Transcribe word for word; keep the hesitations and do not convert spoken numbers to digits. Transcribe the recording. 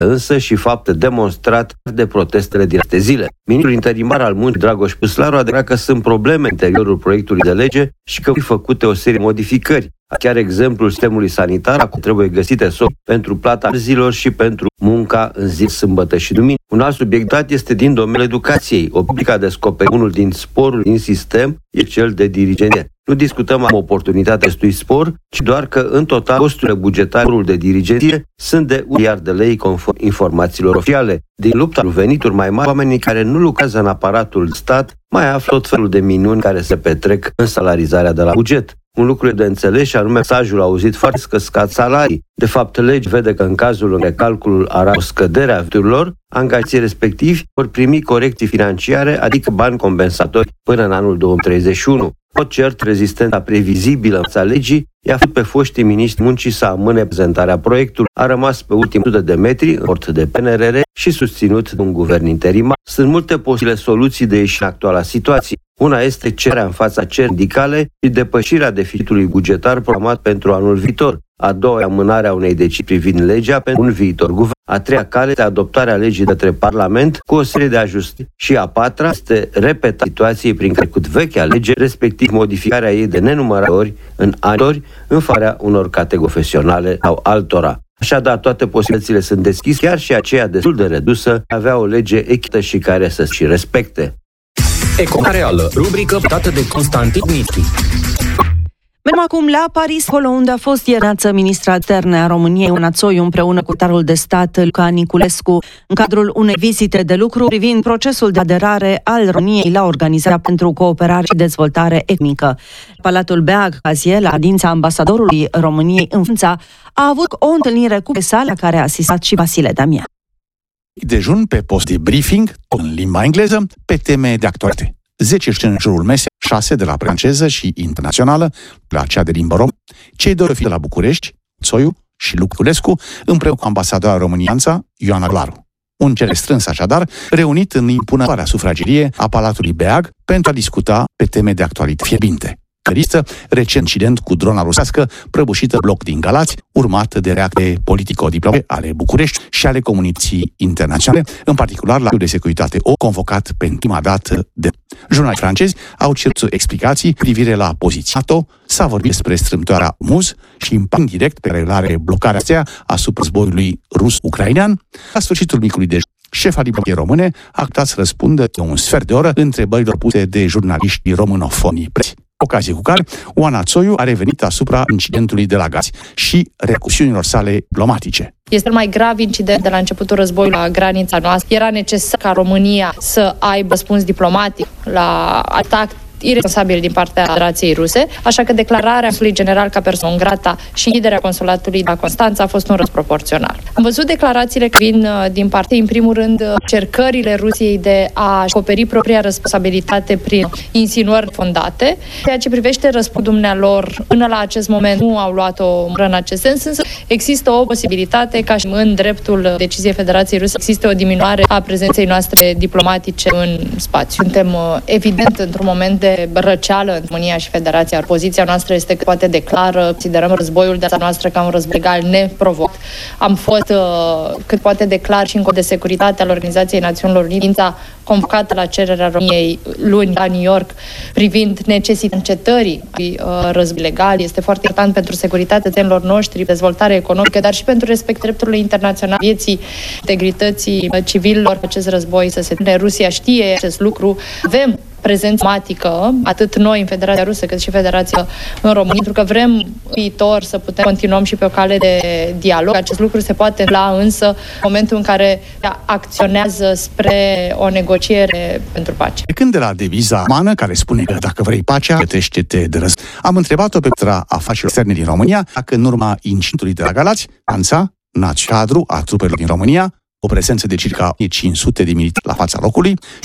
însă și fapte demonstrate de protestele din aceste zile. Ministrul interimar al muncii, Dragoș Păslaru, a declarat că sunt probleme în interiorul proiectului de lege și că vor fi făcute o serie de modificări. Chiar exemplul sistemului sanitar, acum trebuie găsite soluții pentru plata zilor și pentru munca în zi, sâmbătă și duminică. Un alt subiect dat este din domeniul educației. O publică a descoperit unul din sporuri din sistem e cel de dirigenție. Nu discutăm am oportunitatea acestui spor, ci doar că în total costurile bugetare de dirigenție sunt de un miliard de lei conform informațiilor oficiale. Din lupta cu venituri mai mari, oamenii care nu lucrează în aparatul stat mai află tot felul de minuni care se petrec în salarizarea de la buget. Un lucru e de înțeles și anume mesajul auzit foarte că scad salarii. De fapt, legea vede că în cazul în care calculul arată o scădere a veniturilor, angajații respectivi vor primi corecții financiare, adică bani compensatori până în anul două mii treizeci și unu. Tot cert, rezistența previzibilă a legii i-a făcut pe foștii miniștri muncii să amâne prezentarea proiectului. A rămas pe ultimul sută de metri în port de P N R R și susținut de un guvern interimar. Sunt multe posibile soluții de ieși în actuala situație. Una este cererea în fața cer sindicale și depășirea deficitului bugetar programat pentru anul viitor. A doua, amânarea unei decizii privind legea pentru un viitor guvern. A treia cale este adoptarea legii de către Parlament cu o serie de ajustări. Și a patra este repetarea situației prin care cu vechea lege, respectiv modificarea ei de nenumărate ori în ani în favoarea unor categorii profesionale sau altora. Așadar, toate posibilitățile sunt deschise, chiar și aceea destul de redusă, avea o lege echitabilă și care să și respecte. Economia reală, rubrică dată de Constantin Mitri. Mergem acum la Paris, acolo unde a fost ieri ministra externe a României, Ioana Țoiu, împreună cu secretarul de stat Luca Niculescu, în cadrul unei vizite de lucru privind procesul de aderare al României la Organizația pentru Cooperare și Dezvoltare Economică. Palatul Beag, azi, la ședința ambasadorului României în Franța, a avut o întâlnire cu presa la care a asistat și Vasile Damian. Dejun pe post de briefing, în limba engleză, pe teme de actualitate. zece în jurul mesei, șase de la franceză și internațională, la cea de limbă română, cei doi fi de la București, Țoiu și Niculescu, împreună cu ambasadora României, Ioana Glaru. Un cer strâns așadar, reunit în impunătoarea sufragerie a Palatului Beag pentru a discuta pe teme de actualitate fierbinte. Căristă, recent incident cu drona rusească prăbușită bloc din Galați, urmat de reacte politico-diplomatice ale București și ale comunității internaționale, în particular la de securitate O, convocat pentru prima dată de jurnaliști francezi, au cerut explicații privire la poziția NATO, s-a vorbit despre strâmtoarea Muz și impact direct pe care îl are blocarea aceea asupra războiului rus-ucrainean. La sfârșitul micului dejun, șefa diplomației române a acceptat să răspundă de un sfert de oră întrebărilor puse de jurnaliștii românofoni preți. Ocazie cu care Ioana Țoiu a revenit asupra incidentului de la Galați și repercusiunilor sale diplomatice. Este cel mai grav incident de la începutul războiului la granița noastră. Era necesar ca România să aibă răspuns diplomatic la atac iresponsabil din partea Federației Ruse, așa că declararea consulului general ca persoană non grata și închiderea consulatului la Constanța a fost un răspuns proporțional. Am văzut declarațiile care vin din partea, în primul rând, cercările Rusiei de a acoperi propria responsabilitate prin insinuări fondate. Ceea ce privește răspunsul dumnealor, până la acest moment nu au luat-o măsură în acest sens, însă există o posibilitate ca și în dreptul deciziei Federației Ruse există o diminuare a prezenței noastre diplomatice în spațiu. Suntem evident într-un moment de răceală în România și Federația. Poziția noastră este cât poate de clară. Considerăm războiul de țara noastră ca un război legal neprovocat. Am fost uh, cât poate de clar și în cod de securitate al Organizației Națiunilor Unite, convocată la cererea României luni la New York privind necesitatea încetării uh, război legal. Este foarte important pentru securitatea cetățenilor noștri, dezvoltare economică, dar și pentru respectul drepturilor internaționale, vieții, integrității civililor. Acest război să se termine. Rusia știe acest lucru. Avem prezență matică, atât noi în Federația Rusă, cât și Federația în România, pentru că vrem în viitor să putem continuăm și pe o cale de dialog. Acest lucru se poate întâmpla însă în momentul în care acționează spre o negociere pentru pace. Când de la deviza mană care spune că dacă vrei pacea, plătește-te de război, am întrebat-o pe ministra afacerilor externe din România dacă în urma incidentului de la Galați, Franța, național cadru a trupelor din România, o prezență de circa cinci sute de militari la fața locului,